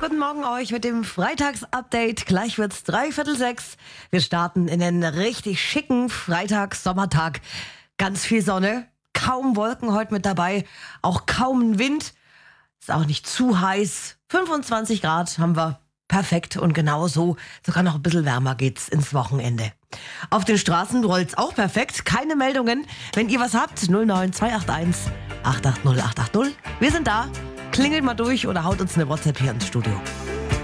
guten Morgen euch mit dem Freitags-Update. Gleich wird's 5:45. Wir starten in den richtig schicken Freitags-Sommertag. Ganz viel Sonne, kaum Wolken heute mit dabei, auch kaum ein Wind. Ist auch nicht zu heiß. 25 Grad haben wir. Perfekt und genau so. Sogar noch ein bisschen wärmer geht's ins Wochenende. Auf den Straßen rollt's auch perfekt. Keine Meldungen. Wenn ihr was habt, 09281 880 880. Wir sind da. Klingelt mal durch oder haut uns eine WhatsApp hier ins Studio.